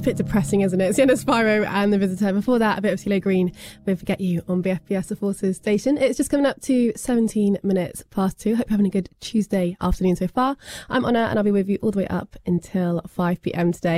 a bit depressing, isn't it? Sienna Spyro and The Visitor. Before that, a bit of CeeLo Green with Get You on BFBS The Forces station. It's just coming up to 17 minutes past 2. Hope you're having a good Tuesday afternoon so far. I'm Honor and I'll be with you all the way up until 5 p.m. today.